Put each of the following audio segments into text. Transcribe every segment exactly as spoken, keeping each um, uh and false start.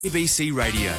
A B C Radio.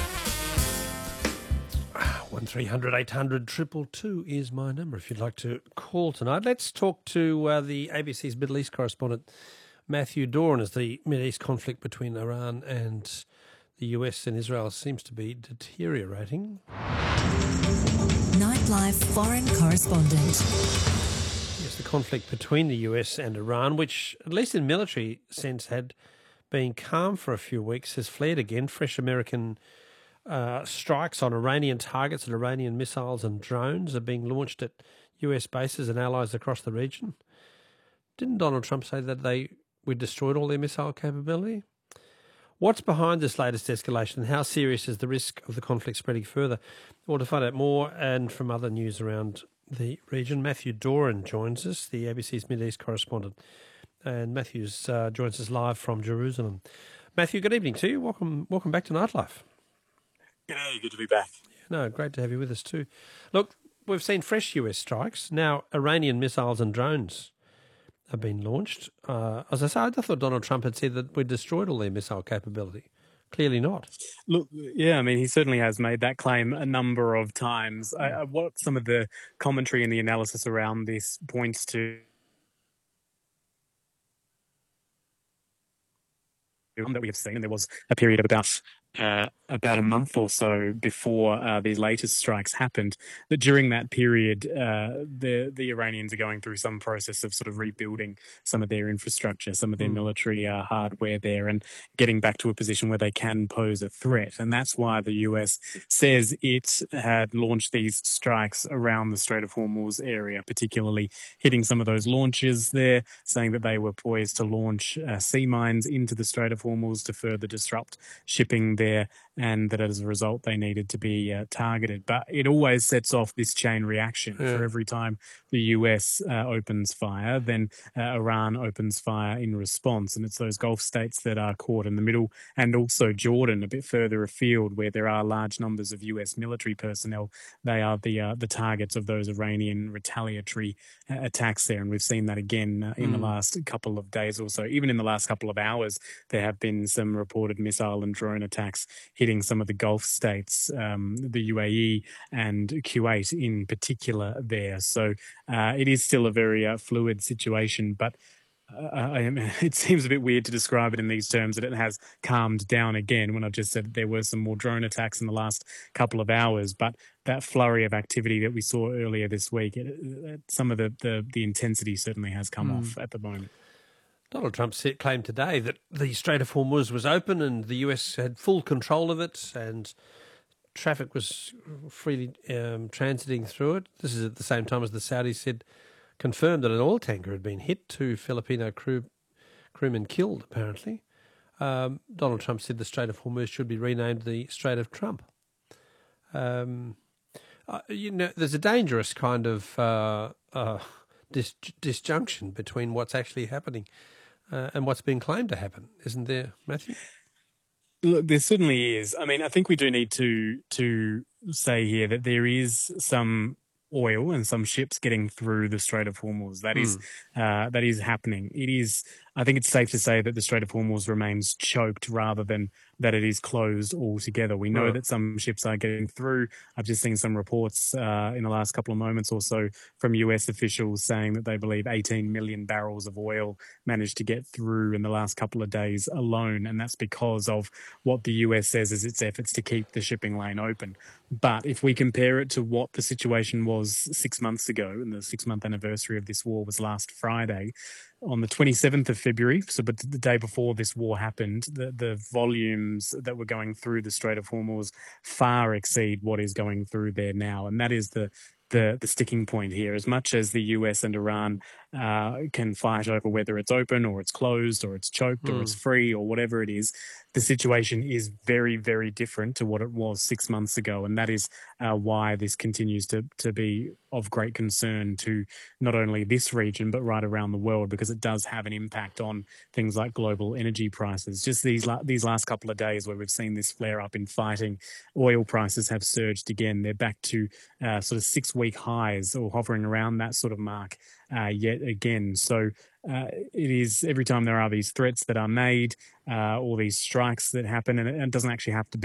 one three hundred eight hundred two two two is my number if you'd like to call tonight. Let's talk to uh, the A B C's Middle East correspondent, Matthew Doran, as the Middle East conflict between Iran and the U S and Israel seems to be deteriorating. Nightlife foreign correspondent. Yes, the conflict between the U S and Iran, which at least in military sense had been calm for a few weeks, has flared again. Fresh American uh, strikes on Iranian targets and Iranian missiles and drones are being launched at U S bases and allies across the region. Didn't Donald Trump say that they we destroyed all their missile capability? What's behind this latest escalation and how serious is the risk of the conflict spreading further? Well, to find out more and from other news around the region, Matthew Doran joins us, the A B C's Middle East correspondent. And Matthews uh, joins us live from Jerusalem. Matthew, good evening to you. Welcome welcome back to Nightlife. G'day, good to be back. Yeah, no, great to have you with us too. Look, we've seen fresh U S strikes. Now, Iranian missiles and drones have been launched. Uh, as I say, I thought Donald Trump had said that we destroyed all their missile capability. Clearly not. Look, yeah, I mean, he certainly has made that claim a number of times. I, I, what some of the commentary and the analysis around this points to that we have seen, and there was a period of about uh, about a month or so before uh, these latest strikes happened, that during that period, uh, the the Iranians are going through some process of sort of rebuilding some of their infrastructure, some of their mm. military uh, hardware there, and getting back to a position where they can pose a threat. And that's why the U S says it had launched these strikes around the Strait of Hormuz area, particularly hitting some of those launches there, saying that they were poised to launch uh, sea mines into the Strait of Hormuz to further disrupt shipping there, and that as a result they needed to be uh, targeted. But it always sets off this chain reaction. Yeah. For every time the U S uh, opens fire, then uh, Iran opens fire in response. And it's those Gulf states that are caught in the middle, and also Jordan, a bit further afield, where there are large numbers of U S military personnel. They are the uh, the targets of those Iranian retaliatory uh, attacks there. And we've seen that again uh, in mm. the last couple of days or so. Even in the last couple of hours, there have been some reported missile and drone attacks hitting some of the Gulf states, um, the U A E and Kuwait in particular there. So uh, it is still a very uh, fluid situation, but uh, I am, it seems a bit weird to describe it in these terms, that it has calmed down again when I've just said there were some more drone attacks in the last couple of hours. But that flurry of activity that we saw earlier this week, it, it, some of the, the, the intensity certainly has come mm. off at the moment. Donald Trump said, claimed today that the Strait of Hormuz was open and the U S had full control of it and traffic was freely um, transiting through it. This is at the same time as the Saudis said, confirmed that an oil tanker had been hit, two Filipino crew, crewmen killed, apparently. Um, Donald Trump said the Strait of Hormuz should be renamed the Strait of Trump. Um, uh, you know, there's a dangerous kind of uh, uh, dis- disjunction between what's actually happening Uh, and what's being claimed to happen, isn't there, Matthew? Look, there certainly is. I mean, I think we do need to to say here that there is some oil and some ships getting through the Strait of Hormuz. That mm. is uh, that is happening. It is. I think it's safe to say that the Strait of Hormuz remains choked rather than that it is closed altogether. We know right. that some ships are getting through. I've just seen some reports uh, in the last couple of moments or so from U S officials saying that they believe eighteen million barrels of oil managed to get through in the last couple of days alone. And that's because of what the U S says is its efforts to keep the shipping lane open. But if we compare it to what the situation was six months ago, and the six-month anniversary of this war was last Friday, on the twenty-seventh of February, so but the day before this war happened, the, the volumes that were going through the Strait of Hormuz far exceed what is going through there now. And that is the the, the sticking point here. As much as the U S and Iran uh, can fight over whether it's open or it's closed or it's choked mm. or it's free or whatever it is, the situation is very, very different to what it was six months ago. And that is uh, why this continues to, to be of great concern to not only this region, but right around the world, because it does have an impact on things like global energy prices. Just these, la- these last couple of days where we've seen this flare up in fighting, oil prices have surged again. They're back to uh, sort of six week highs or hovering around that sort of mark uh, yet again. So uh, it is every time there are these threats that are made, uh, or these strikes that happen, and it, it doesn't actually have to